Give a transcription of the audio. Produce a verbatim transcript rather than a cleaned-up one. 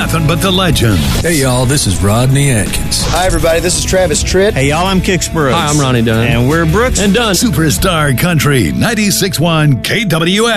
nothing but the legend. Hey, y'all, this is Rodney Atkins. Hi, everybody. This is Travis Tritt. Hey, y'all, I'm Kix Brooks. Hi, I'm Ronnie Dunn. And we're Brooks and Dunn. Superstar Country, ninety-six point one K W S.